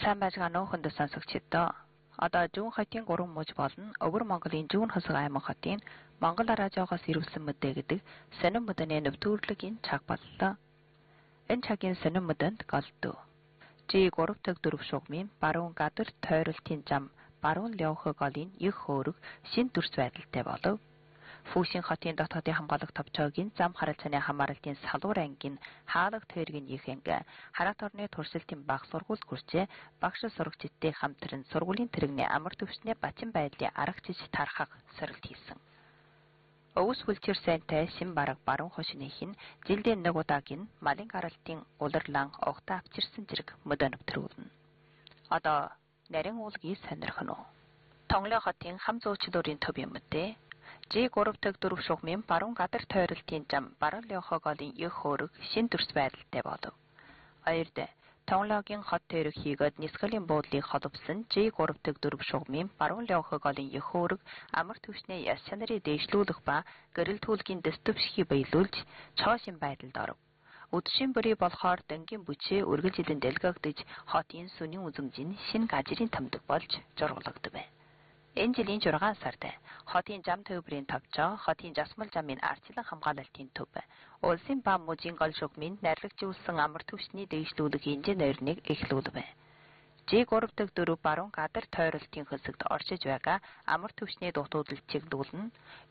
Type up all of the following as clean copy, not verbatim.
Сайн байцгаана уу хүндэт сонсогчдоо. Одоо Жүүн хотын 3 мужи болон Өвөр Монголын Жүүн хосог аймаг хотын Монгол радиогоос ирүүлсэн мэдээ гэдэг сонин мэдээний нэвтрүүлэг энэ цаг боллоо. Энэ цагийн сонин мэдээнд голдуу. G3 төг 4 шугамын баруун гадар тойролтын зам баруун явах голын их хөөрөг шин төрс байдалтай болов. Фүүшин хотын дотоодын хамгаалах товчоогийн зам харилцааны хамааралтын салуур ангийн хаалга тойргийн их анги хараат орны туршилтын баг сургууль хүрчээ багш сурагчдын хамтран сургуулийн тэрэгний амар төвчний бачин байдлын арга жиж тархах сорилт хийсэн. Өвс хүлчээр сайнтай шин бараг баруун хошныхын жилдээ нэг удаагийн малын гаралтын улирлан огтаа авчирсан зэрэг мөдөө нэвтрүүлнэ. Одоо нарийн уулгийг сонирхно. Тонглоо хотын хам зуучлалын төвийн мэдээ G3 төг 4 шугамын баруун гадар тойролтын зам баруун явах голын их хөөрөг шин төрс байдалтай болов. Хоёрд Тонглоогийн хот тойрог хийгээд нисгэлийн буудлыг холбосон G3 төг 4 шугамын баруун явах голын их хөөрөг амар түвшний яс чанарыг дээшлүүлэх ба гэрэл төлгийн дэс төвшгийг баялуулж цоо шин байдалд оров. Үдшийн бүрий болохоор дэнгийн бүчээ үргэлжилэн дэлгэгдэж хотын сүнийн үзэмжийн шин гажирын томдог болж зургуулдаг байна. Энэ жилийн 6 сард хотын зам төвбөрийн товчоо хотын засмал замын арчлан хамгаалалтын төв улсын ба мужийн гол шугамын найрлагжуулсан амар түвшний дээшлүүлэх инженерийг эхлүүлв. G3 төг 4 баруун гадар тойролтын хэсэгт оршиж байгаа амар түвшний дутуудлыг чиглүүлнэ.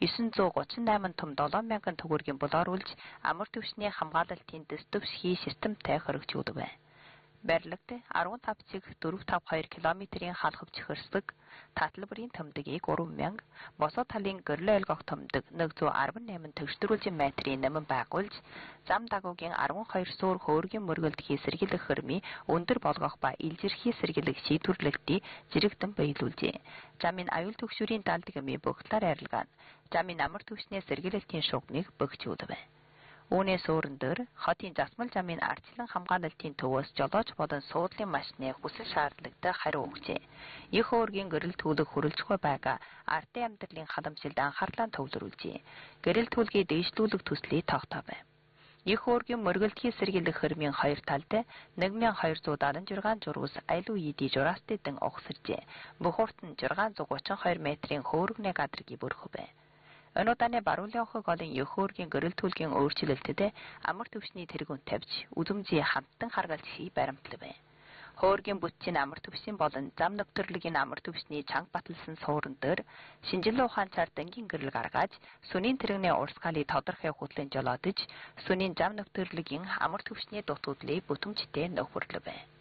938 том 7000 төгрөгийн болооруулж амар түвшний хамгаалалтын дэс төвшгийн системтэй хоригдуулв. Барилгад 15,452 км-ийн халхав чихэрсэг таталбарын томдгийг 3000 босоо талын гэрлээ ойлгох томдог 118 төвшдрүүлжин метрийн нэмэн байгуулж зам дагуугийн 12 суур хөөргийн мөргөлдөхий сэргийлэх хөрмийн өндөр болгох ба илжирхий сэргийлэх шийдвэрлэлтийг зэрэгтэн баялуулжээ. Замын аюул төгшүүрийн далдгамын бүх талаар арилгаан замын амар түвшний сэргийлэлтийн шугамыг бөгжүүлв. Үүнээс өөрөндөр хотын засмал замын арчлан хамгаалалтын төвөөс жолооч болон суудлын машины хүсэл шаардлагатай хариу өгчээ. Их хөөргийн гэрэл төлөг хөрөлжгүй байгаа ардын амьдралын халамжилд анхаарлаа төвлөрүүлжээ. Гэрэл төлгийн дээшлүүлэх төслийг тогтоов. Их хөөргийн мөргөлдөхий сэргийлэх хөрмийн хоёр талд 1276 журус аюул үйдий жураастайдан огсоржээ. Бүх урт нь 632 метрийн хөөргний гадарыг бүрхв. Энэ удааны баруун явах голын их хөөргийн гэрэл төлгийн өөрчлөлтөд амар түвшний тэргүүн тавьж үзэмжийн хамтан харгалж хий баримтлав. Хөөргийн бүтцийн амар түвшин болон зам нэвтрэлийн амар түвшний чанга баталсан суурин дээр шинжилгээ ухаанчаар дангийн гэрэл гаргаж сүнийн тэрэгний урсгалыг тодорхой хөтлөн жолоодож сүнийн зам нэвтрэлийн амар түвшний дутуудлыг бүтэмжтэй нөхөрлөв.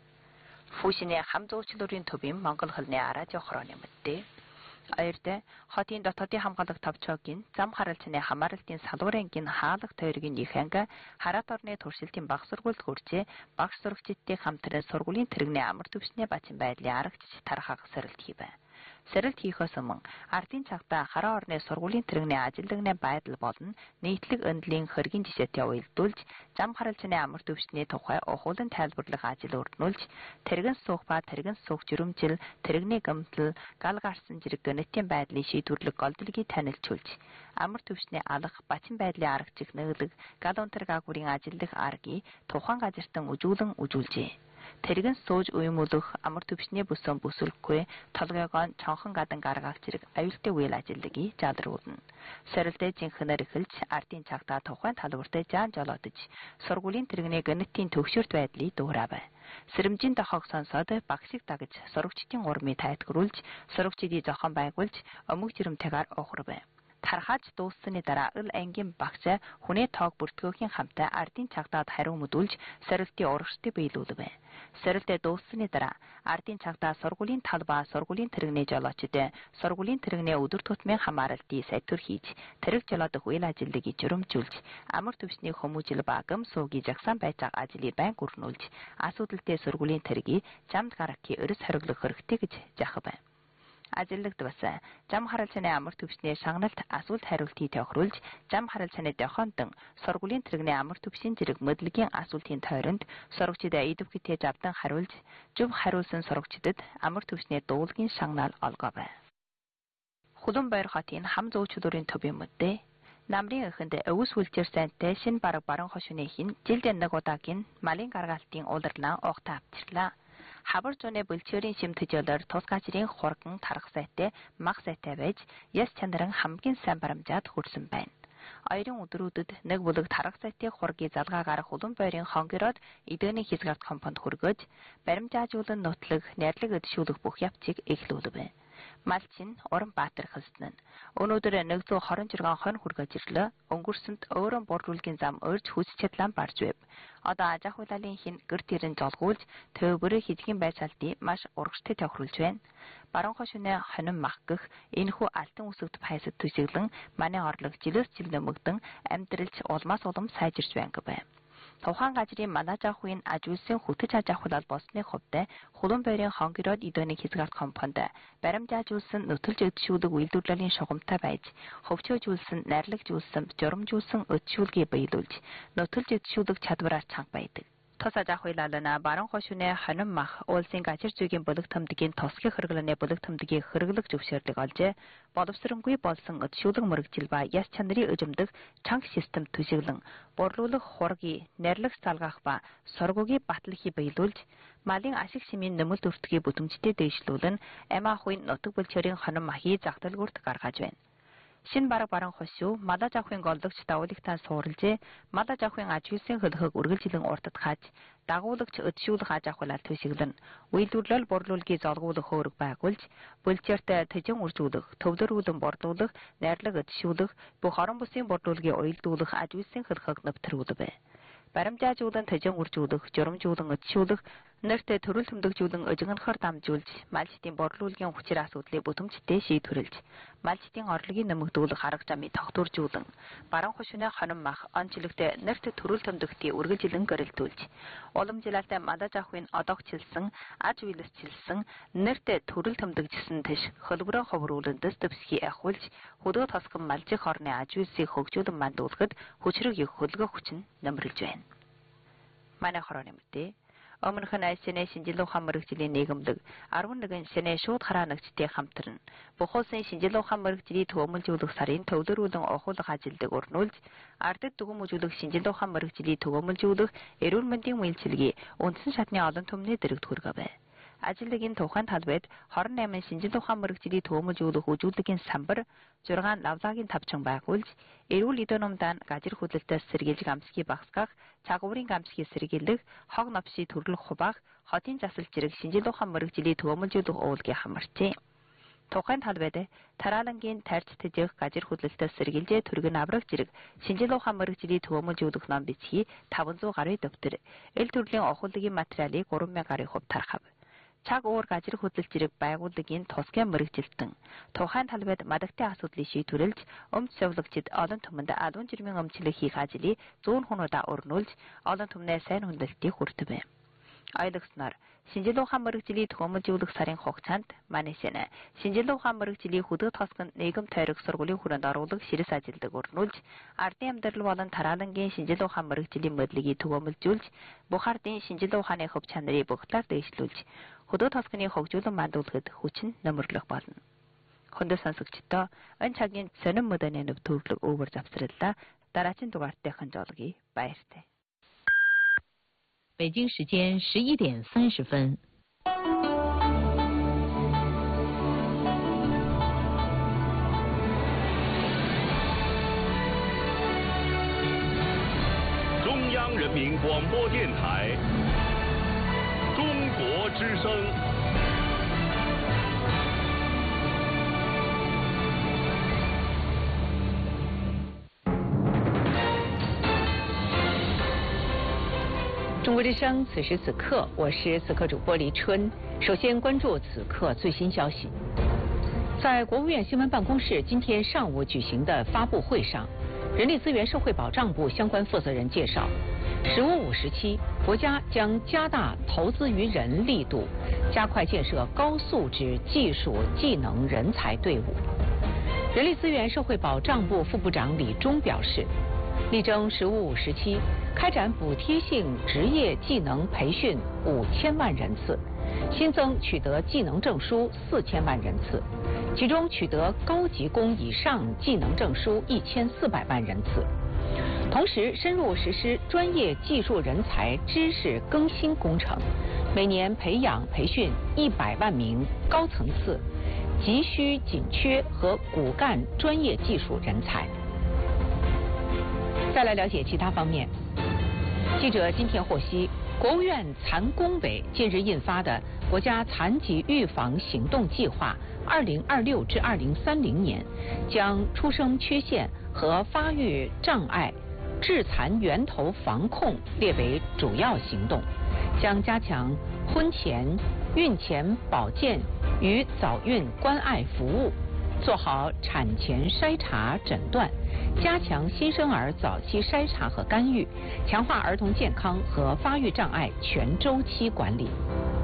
Фүүшиний хам зуучлалын төвийн Монгол хэлний радио хорооны мэдээ Хоёрд хотын дотоодын хамгаалах товчоогийн зам харилцааны хамааралтын салуур ангийн хаалга тойргийн их анги хараат орны туршилтын баг сургуульд хүрчээ багш сурагчдын хамтран сургуулийн тэрэгний амар түвшний бачин байдлын арга жиж тархах сорилт хийв. Сорилт хийхээс өмнө ардын цагтаа хараа орны сургуулийн тэрэгний ажилтны байдал болон нийтлэг өндөлийн хөргийн жишээтэй уялдуулж зам харилцааны амар түвшний тухай ухуулан тайлбарлах ажил өрнүүлж тэрэгэн суух ба тэрэгэн суух жирэмжил тэрэгний гэмтэл гал гарсан зэрэг гэнэтийн байдлын шийдвэрлэх голдлогийг танилцуулж амар түвшний алах бачин байдлын арга жиг нэглэг гал унтар гаагүрийн ажилдах аргыг тухайн газартан үзүүлжээ. Тэрэгэн сууж уймуулах амар түвшний бүсэн бүсэлхгүй толгойгоо чонхон гадан гаргах зэрэг аюултай үйл ажиллагааг заалруулна. Сорилтын жинхэнээр эхэлж ардын цагтаа тухайн талбарт жаан жолоодож сургуулийн тэрэгний гэнэтийн төгшөрт байдлыг дуурайв. Сэрэмжийн дохоог сонсоод багшиг дагаж сурагчдын урмыг тайлбарлуулж сурагчдыг зохион байгуулж өмг жирэмтэйгээр ухрав. Тархаж дууссаны дараа ил ангийн багш хүний тоог бүртгэхийн хамтаа ардын цагтаад хариу мэдүүлж сорилтын урагшдыг биелүүлв. Сорилтыг дууссаны дараа ардын цагтаа сургуулийн тал ба сургуулийн тэрэгний жолоочд сургуулийн тэрэгний өдөр тутмын хамааралтыг сайтур хийж тэрэг жолоодох үйл ажиллагааг жирэмжүүлж амар түвшний хүмүүжил ба гам суугийн жагсаан байцааг ажлыг байн гүрнүүлж асуудалтай сургуулийн тэргийг замд гаргахын өрс хориглох хэрэгтэй гэж заахав. Ажиллагд бас зам харилцааны амар түвшний шагналт асуулт хариултыг тохируулж зам харилцааны дохиондон сургуулийн тэрэгний амар түвшин зэрэг мэдлэгийн асуултын тойронд сурагчид идэвхтэй завдан хариулж зөв хариулсан сурагчдад амар түвшний дуулгийн шагнал олгов. Хулуунбайр хотын хам зуучлалын төвийн мэдээ намрын эхэнд өвс хүлчээр сайнтай шин бараг баруун хошууныхын жилд нэг удаагийн малын гаргаалтын улирлаа огтаа авчирлаа. хабар зууны бөлчөөрийн шим төжөөлөөр тус газрын хурган тарах сайтай, мах сайтай байж, яс чанарын хамгийн сайн барамжаад хүрсэн байна. Оёрын өдрүүдэд нэг бүлэг тарах сайтын хургийн залгаагаар хулан бойрын хонгороод эдгэний хязгаарт компонд хүргэж, баримжаажуулан нутлаг, найрлаг өдшүүлэх бүх явцыг эхлүүлв. Малчин Уран Баатар хэсдэн. Өнөөдөр 126 хонь хүргэж ирлээ. Өнгөрсөнд өөрөн борлуулгийн зам өрж хүч чадлаа барж байв. Одоо аж ахуй талын хин гэр тэрэн жолгуулж, төвбөрөө хидгийн байцаалтыг маш урагштай тохируулж байна. Баруун хошууны хонин мах гэх энэхүү алтан үсэгт пайсад төсөглөн манай орлог жилээс жил нэмэгдэн амьдралч улмаас улам сайжирч байна гэв. Тухайн газрын манай жахуйн ажуулсан хөтөж аж ахуйлал болсны хувьд хулан бойрын хонгороод эдөөний хязгаарт компонд баримжаажуулсан нөтөлж өдшүүлэг үйлдвэрлэлийн шугамтай байж, хөвчөөжүүлсэн, найрлагжүүлсэн, журамжуулсан өдшүүлгийг биелүүлж, нөтөлж өдшүүлэх чадвараар чанга байдаг. Тус аж ахуйлална баруун хошууны хонин мах уулсын гажир зүйгийн бүлэг төмдөгийн тусгай хэрэглээний бүлэг төмдөгийн хэрэглэх зөвшөөрлөг олжээ. Боловсронгүй болсон өдшүүлэг мөрөгжил ба яс чанарын өжимдөх чанга систем төшөглөн борлуулах хургийн найрлагч залгаах ба сургуугийн батлахыг биелүүлж, малын ашиг шимийн нэмэлт өртгийг бүтэмжтэй дэвшлүүлэн амь ахуйн нутаг бөлчөөрийн хонин махыг зах дэлгүүрт гаргаж байна. Шинэ баруун хошуу мала жахуйн голдогч давуулагтаа суурилжээ. Мала жахуйн аж үйлсийн хөлхөг үргэлжлэн уртад хааж, дагуулагч өдшүүлэх аж ахуйлал төсөглөн, үйлдвэрлэл борлуулгийг золгуулах хөөрөг байгуулж, бүлчээртэй тэжин үржүүлэх, төвлөрүүлэн борлуулах, найрлаг өдшүүлэх, бүх орон бүсийн борлуулгийг уялдуулах аж үйлсийн хөлхөг нэвтрүүлв. Баримжаажуулан тэжин үржүүлэх, журамжуулан өдшүүлэх, нэртэй төрөл төмдөгжүүлэн өжигнөхөр дамжуулж, малчдын борлуулгийн хүчээр асуудлыг бүтэмжтэй шийдвэрлэж, малчдын орлогыг нэмэгдүүлэх арга замыг тогтворжуулан, баруун хошууны хонин мах онцлогтой нэртэй төрөл төмдөгтийг үргэлжлэн гэрэлтүүлж, уламжлалтай мадаж ахуйн одоогчлсан, аж үйлсчилсэн, нэртэй төрөл төмдөгжсөн тэш хөлбөрөө ховруулан дэс дэвсхий ахуулж, хөдөө тосгон малжих орны аж үйлсийг хөгжүүлэн мандуулахад хүчрэг их хөлгөх хүч нь нэмэрлэж байна. Манай хорооны мэдээ Өмнөх нь Сэнэ шинжилгээ ухаан мэрэгжлийн нийгэмлэг 11 Сэнэ шууд хараанагчдын хамтран бүх улсын шинжилгээ ухаан мэрэгжлийн төвөмөлжүүлэх сарын төвлөрүүлэн ухуулах ажилдыг өрнүүлж, ардад дүгнэмжүүлэх шинжилгээ ухаан мэрэгжлийн төвөмөлжүүлэх эрүүл мэндийн үйлчилгээ үндсэн шатны олон түмний дэрэгд хүргэв. Ажилдгийн тухайн талбайд 28 шинжилгээ ухаан мэрэгжлийн төвөмөлжүүлэх үжүүлэгийн самбар 6 лавлагийн тавчин байгуулж, эрүүл эдэнумдаан гажир хөдөлтөд сэргийлж гамсхийг багасгах, цагуурын гамсхийг сэргийлэх, хог новшийг төрлөх хуваах, хотын засал зэрэг шинжилгээ ухаан мэрэгжлийн төвөмөлжүүлэх уулгийг хамарчээ. Тухайн талбайд тараалангийн тарьж тэжих гажир хөдөлтөд сэргийлж түргэн аврах зэрэг шинжилгээ ухаан мэрэгжлийн төвөмөлжүүлэх ном бичгийг 500 гаруй дэвтэр, эл төрлийн ухуулгын материалыг 3000 гаруй хувь тархав. Цаг уур гажир хөдөлж зэрэг байгууллагын тусгай мэрэгжилтэн тухайн талбайд мадагтай асуудлыг шийдвэрлэж, өмч совлогчид олон түмэнд албан жирмийн өмчлөх хийх ажлыг 100 хүнуудаа өрнүүлж, олон түмнээ сайн хүндлэлтийг хүргэв. Ойлгосноор шинжилгээ ухаан мэрэгжлийн төвөмөлжүүлэх сарын хугацаанд манай Сэнэ шинжилгээ ухаан мэрэгжлийн хөдөө тосгонд нийгэм тойрог сургуулийн хүрээнд оруулах ширээс ажилдаг өрнүүлж, ардын амьдрал болон тараалангийн шинжилгээ ухаан мэрэгжлийн мэдлэгийг төвөмөлжүүлж, бүх ардын шинжилгээ ухааны хөв чанарыг бүх талаар дэвшлүүлж, хөдөө тосгоны хөгжүүлэн мандуулахад хүч нь нэмэрлэх болно. Хөндөө сонсогчдоо энэ цагийн сонин мөдөний нэвтрүүлэг өвөр завсарлаа. Дараагийн дугаартайхан жолгий баяртай. 北京时间11点30分。 中央人民广播电台，中国之声。 中国之声，此时此刻，我是此刻主播黎春。首先关注此刻最新消息。在国务院新闻办公室今天上午举行的发布会上，人力资源社会保障部相关负责人介绍，“15+5”时期，国家将加大投资于人力度，加快建设高素质技术技能人才队伍。人力资源社会保障部副部长李忠表示，力争“15+5”时期开展补贴性职业技能培训5000万人次，新增取得技能证书4000万人次，其中取得高级工以上技能证书1400万人次。同时，深入实施专业技术人才知识更新工程， 每年培养培训100万名高层次、急需紧缺和骨干专业技术人才。再来了解其他方面。记者今天获悉，国务院残工委近日印发的国家残疾预防行动计划2026至2030年，将出生缺陷和发育障碍致残源头防控列为主要行动，将加强婚前、孕前保健与早孕关爱服务，做好产前筛查诊断，加强新生儿早期筛查和干预，强化儿童健康和发育障碍全周期管理。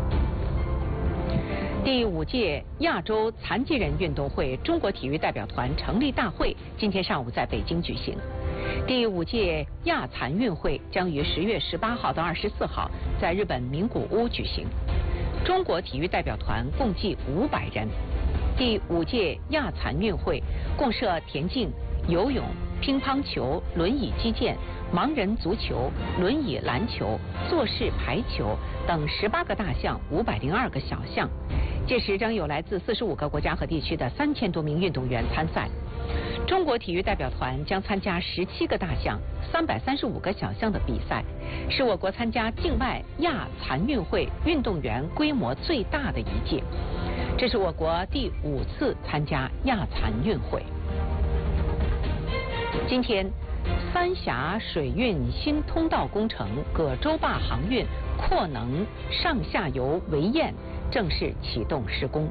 第5届亚洲残疾人运动会中国体育代表团成立大会今天上午在北京举行。第5届亚残运会将于10月18号到24号在日本名古屋举行。中国体育代表团共计500人。第5届亚残运会共设田径、游泳、乒乓球、轮椅击剑、盲人足球、轮椅篮球、坐式排球等18个大项，502个小项。届时将有来自45个国家和地区的3000多名运动员参赛。中国体育代表团将参加17个大项、335个小项的比赛，是我国参加境外亚残运会运动员规模最大的一届。这是我国第5次参加亚残运会。今天，三峡水运新通道工程葛洲坝航运扩能上下游围堰正式启动施工。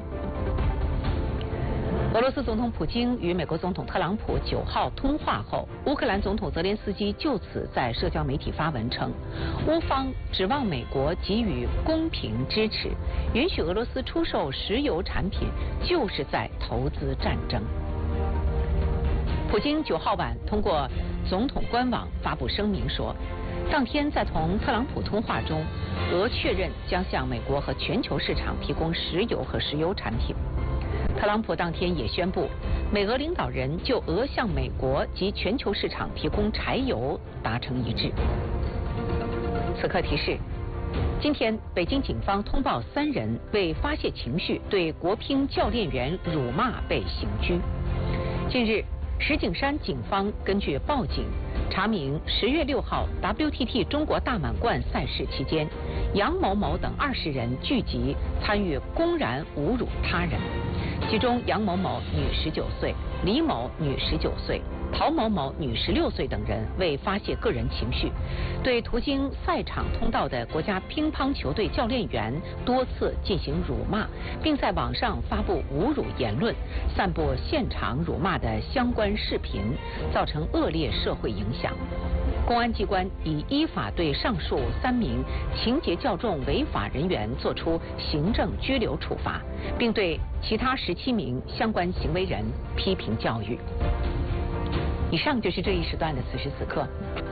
俄罗斯总统普京与美国总统特朗普9号通话后，乌克兰总统泽连斯基就此在社交媒体发文称，乌方指望美国给予公平支持，允许俄罗斯出售石油产品就是在投资战争。普京9号晚通过总统官网发布声明说，当天在同特朗普通话中，俄确认将向美国和全球市场提供石油和石油产品。特朗普当天也宣布，美俄领导人就俄向美国及全球市场提供柴油达成一致。此刻提示：今天，北京警方通报3人为发泄情绪对国乒教练员辱骂被刑拘。近日，石景山警方根据报警查明10月6号 WTT 中国大满贯赛事期间，杨某某等20人聚集参与公然侮辱他人。其中杨某某女19岁，李某女19岁，陶某某女16岁等人为发泄个人情绪，对途经赛场通道的国家乒乓球队教练员多次进行辱骂，并在网上发布侮辱言论，散布现场辱骂的相关视频，造成恶劣社会影响。公安机关已依法对上述3名情节较重违法人员作出行政拘留处罚，并对其他17名相关行为人批评教育。以上就是这一时段的此时此刻。